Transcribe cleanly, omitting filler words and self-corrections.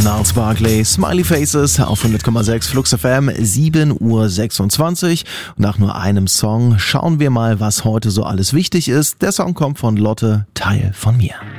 Gnarls Barkley, Smiley Faces auf 100,6 Flux FM, 7:26 Uhr. Nach nur einem Song schauen wir mal, was heute so alles wichtig ist. Der Song kommt von Lotte, Teil von mir.